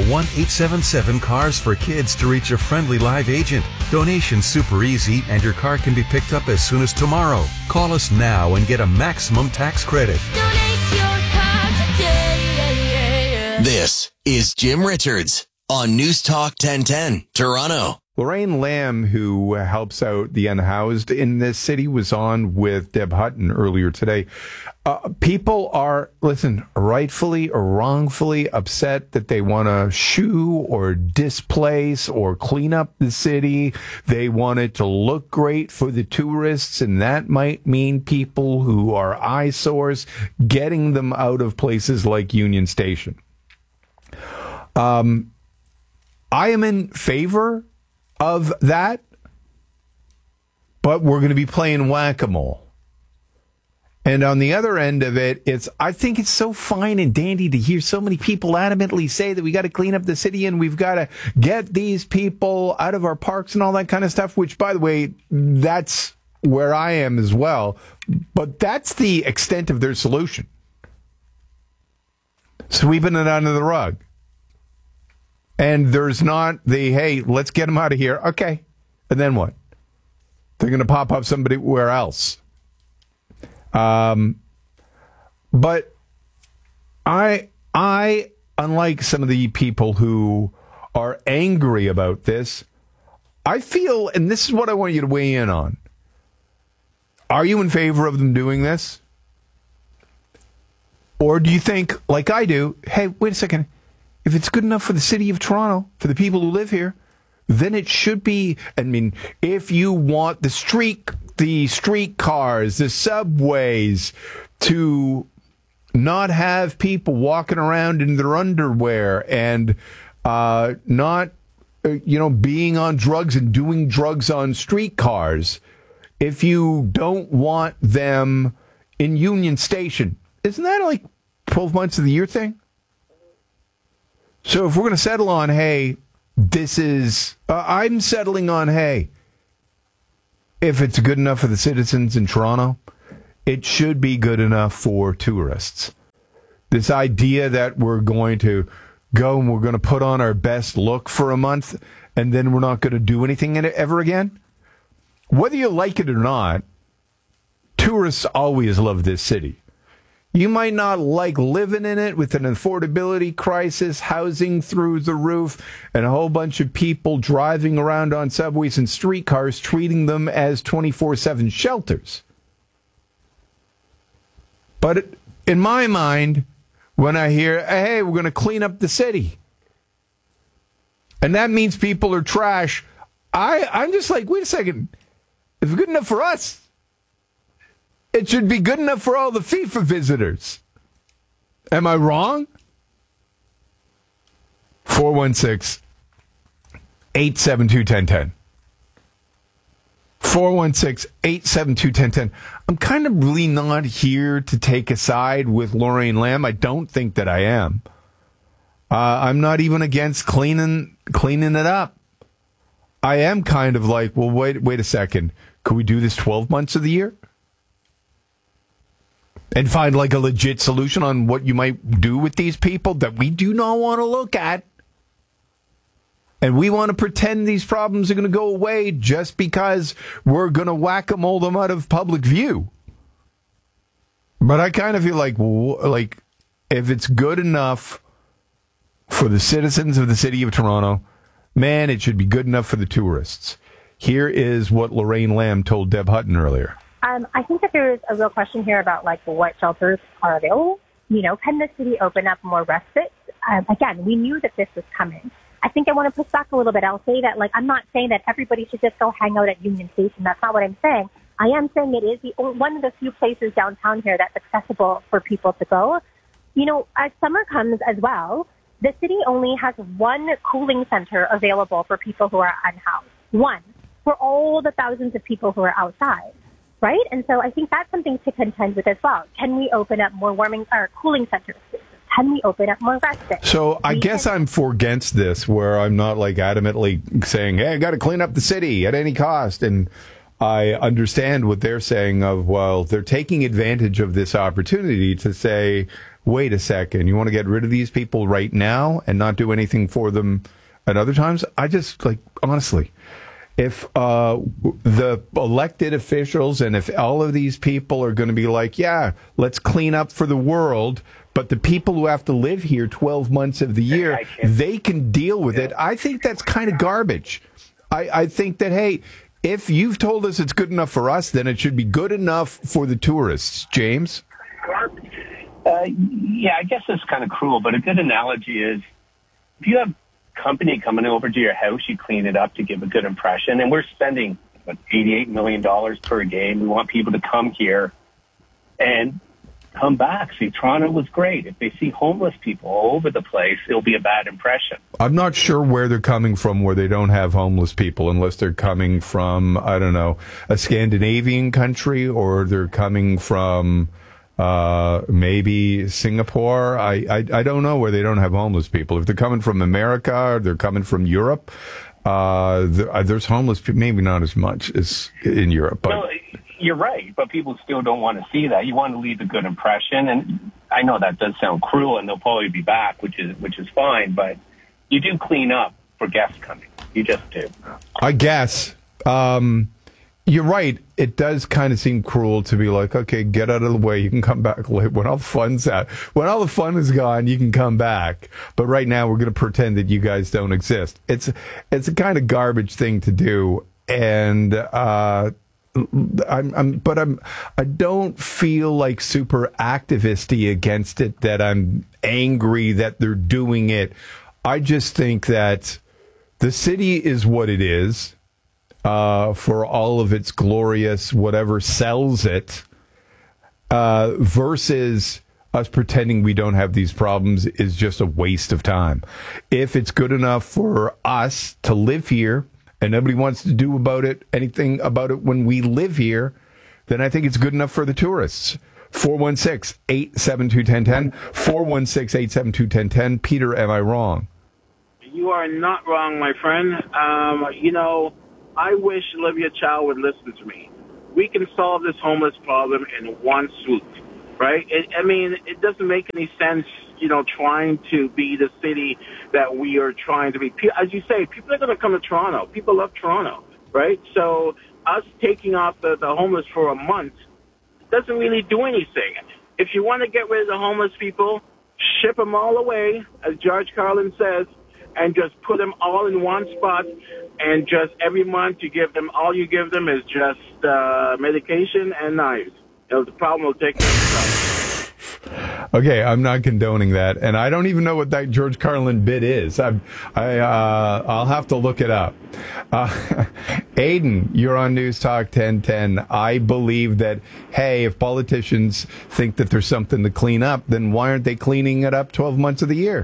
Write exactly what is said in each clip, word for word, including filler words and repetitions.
one eight seven seven cars for kids to reach a friendly live agent. Donation's super easy, and your car can be picked up as soon as tomorrow. Call us now and get a maximum tax credit. Donate your car today. This is Jim Richards on News Talk ten ten, Toronto. Lorraine Lamb, who helps out the unhoused in this city, was on with Deb Hutton earlier today. Uh, people are, listen, rightfully or wrongfully upset that they want to shoo or displace or clean up the city. They want it to look great for the tourists, and that might mean people who are eyesores, getting them out of places like Union Station. Um, I am in favor of that, but we're going to be playing whack-a-mole. And on the other end of it, it's I think it's so fine and dandy to hear so many people adamantly say that we got to clean up the city and we've got to get these people out of our parks and all that kind of stuff, which, by the way, that's where I am as well. But that's the extent of their solution. Sweeping it under the rug. And there's not the, hey, let's get them out of here. Okay. And then what? They're going to pop up somewhere else. Um, but I, I, unlike some of the people who are angry about this, I feel, and this is what I want you to weigh in on. Are you in favor of them doing this? Or do you think, like I do, hey, wait a second. If it's good enough for the city of Toronto, for the people who live here, then it should be. I mean, if you want the street, the streetcars, the subways to not have people walking around in their underwear and uh, not, uh, you know, being on drugs and doing drugs on streetcars, if you don't want them in Union Station, isn't that like twelve months of the year thing? So if we're going to settle on, hey, this is, uh, I'm settling on, hey, if it's good enough for the citizens in Toronto, it should be good enough for tourists. This idea that we're going to go and we're going to put on our best look for a month and then we're not going to do anything in it ever again. Whether you like it or not, tourists always love this city. You might not like living in it with an affordability crisis, housing through the roof, and a whole bunch of people driving around on subways and streetcars treating them as twenty-four seven shelters. But in my mind, when I hear, hey, we're going to clean up the city, and that means people are trash, I, I'm just like, wait a second. If it's good enough for us, it should be good enough for all the FIFA visitors. Am I wrong? four one six, eight seven two, one zero one zero. four one six, eight seven two, one zero one zero. I'm kind of really not here to take a side with Lorraine Lamb. I don't think that I am. Uh, I'm not even against cleaning cleaning it up. I am kind of like, well, wait, wait a second. Could we do this twelve months of the year? And find like a legit solution on what you might do with these people that we do not want to look at. And we want to pretend these problems are going to go away just because we're going to whack-a-mole them out of public view. But I kind of feel like, like if it's good enough for the citizens of the city of Toronto, man, it should be good enough for the tourists. Here is what Lorraine Lamb told Deb Hutton earlier. Um, I think that there's a real question here about, like, what shelters are available. You know, can the city open up more respite? Um, again, we knew that this was coming. I think I want to push back a little bit. I'll say that, like, I'm not saying that everybody should just go hang out at Union Station. That's not what I'm saying. I am saying it is the, one of the few places downtown here that's accessible for people to go. You know, as summer comes as well, the city only has one cooling center available for people who are unhoused. One. For all the thousands of people who are outside. Right? And so I think that's something to contend with as well. Can we open up more warming or cooling center spaces? Can we open up more respite? So I we guess can- I'm for against this, where I'm not like adamantly saying, hey, I got to clean up the city at any cost. And I understand what they're saying of, well, they're taking advantage of this opportunity to say, wait a second, you want to get rid of these people right now and not do anything for them at other times? I just, like, honestly, if uh, the elected officials and if all of these people are going to be like, yeah, let's clean up for the world, but the people who have to live here twelve months of the year, they can deal with it, I think that's kind of garbage. I, I think that, hey, if you've told us it's good enough for us, then it should be good enough for the tourists. James? Uh, yeah, I guess it's kind of cruel, but a good analogy is if you have company coming over to your house, you clean it up to give a good impression. And we're spending what, eighty-eight million dollars per game. We want people to come here and come back. See, Toronto was great. If they see homeless people all over the place, it'll be a bad impression. I'm not sure where they're coming from where they don't have homeless people, unless they're coming from, I don't know, a Scandinavian country, or they're coming from uh, maybe Singapore. I, I I don't know where they don't have homeless people. If they're coming from America or they're coming from Europe, uh, there, there's homeless people, maybe not as much as in Europe. But no, you're right, but people still don't want to see that. You want to leave a good impression, and I know that does sound cruel, and they'll probably be back, which is which is fine, but you do clean up for guests coming. You just do. I guess. Um, you're right. It does kind of seem cruel to be like, okay, get out of the way. You can come back late when all the fun's out. When all the fun is gone, you can come back. But right now, we're going to pretend that you guys don't exist. It's it's a kind of garbage thing to do, and uh, I'm, I'm, but I'm, I don't feel like super activisty against it. That I'm angry that they're doing it. I just think that the city is what it is. Uh, for all of its glorious whatever sells it, uh, versus us pretending we don't have these problems is just a waste of time. If it's good enough for us to live here and nobody wants to do about it anything about it when we live here, then I think it's good enough for the tourists. four one six, eight seven two, one zero one zero, four one six, eight seven two, one zero one zero. Peter, am I wrong? You are not wrong, my friend. Um, you know, I wish Olivia Chow would listen to me. We can solve this homeless problem in one swoop, right? It, I mean, it doesn't make any sense, you know, trying to be the city that we are trying to be. As you say, people are going to come to Toronto. People love Toronto, right? So us taking off the, the homeless for a month doesn't really do anything. If you want to get rid of the homeless people, ship them all away, as George Carlin says, and just put them all in one spot, and just every month you give them, all you give them is just uh, medication and knives. You know, the problem will take care of itself. Okay, I'm not condoning that, and I don't even know what that George Carlin bit is. I, I, uh, I'll have to look it up. Uh, Aiden, you're on News Talk ten ten. I believe that, hey, if politicians think that there's something to clean up, then why aren't they cleaning it up twelve months of the year?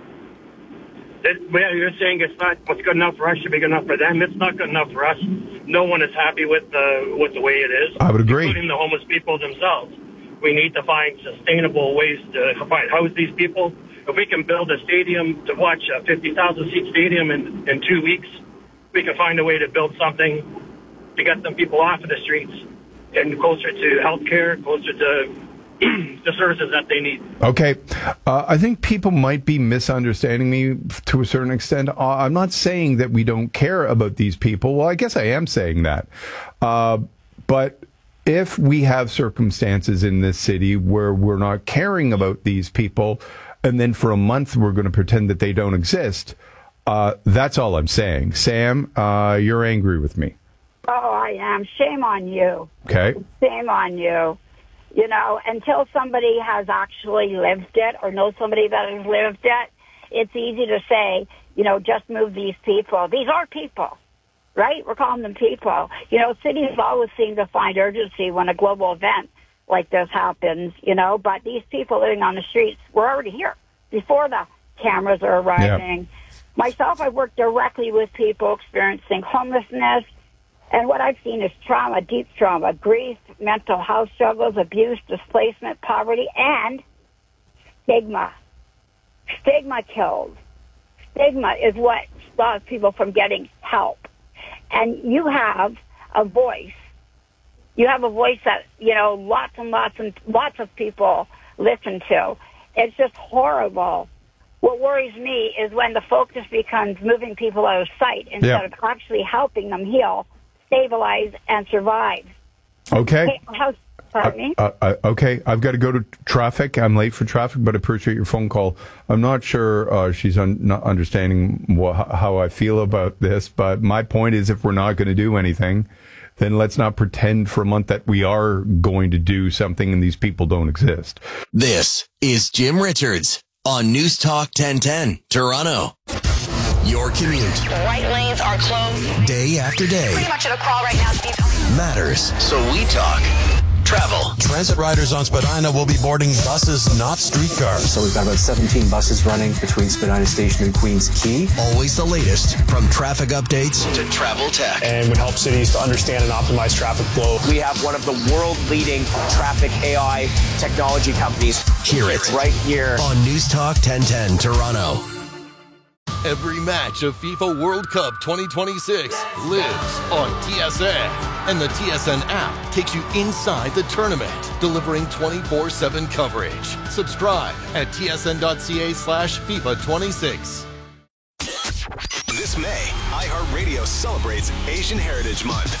It, well, you're saying it's not what's good enough for us should be good enough for them. It's not good enough for us. No one is happy with the with the way it is. I would agree, including the homeless people themselves. We need to find sustainable ways to find house these people. If we can build a stadium to watch a fifty thousand seat stadium in, in two weeks, we can find a way to build something to get them people off of the streets and closer to health care, closer to the services that they need. Okay. Uh, I think people might be misunderstanding me to a certain extent. Uh, I'm not saying that we don't care about these people. Well, I guess I am saying that. Uh, but if we have circumstances in this city where we're not caring about these people, and then for a month we're going to pretend that they don't exist, uh, that's all I'm saying. Sam, uh, you're angry with me. Oh, I am. Shame on you. Okay. Shame on you. You know, until somebody has actually lived it or knows somebody that has lived it, it's easy to say, you know, just move these people. These are people, right? We're calling them people. You know, cities always seem to find urgency when a global event like this happens, you know, but these people living on the streets were already here before the cameras are arriving. Yeah. Myself, I work directly with people experiencing homelessness. And what I've seen is trauma, deep trauma, grief, mental health struggles, abuse, displacement, poverty, and stigma. Stigma kills. Stigma is what stops people from getting help. And you have a voice. You have a voice that, you know, lots and lots and lots of people listen to. It's just horrible. What worries me is when the focus becomes moving people out of sight instead Yeah. of actually helping them heal, stabilize, and survive. Okay. Hey, how, pardon me? Uh, uh, okay, I've got to go to traffic. I'm late for traffic, but I appreciate your phone call. I'm not sure uh, she's un- not understanding wh- how I feel about this, but my point is if we're not going to do anything, then let's not pretend for a month that we are going to do something and these people don't exist. This is Jim Richards on News Talk ten ten, Toronto. Your commute, Right lanes are closed. day after day, Pretty much at a crawl right now, Steve. matters. So we talk travel. Transit riders on Spadina will be boarding buses, not streetcars. So we've got about seventeen buses running between Spadina Station and Queens Quay. Always the latest, from traffic updates to travel tech. And would help cities to understand and optimize traffic flow. We have one of the world-leading traffic A I technology companies. Hear it right here on News Talk ten ten, Toronto. Every match of FIFA World Cup twenty twenty-six lives on T S N. And the T S N app takes you inside the tournament, delivering twenty-four seven coverage. Subscribe at tsn.ca slash FIFA 26. This May, iHeartRadio celebrates Asian Heritage Month.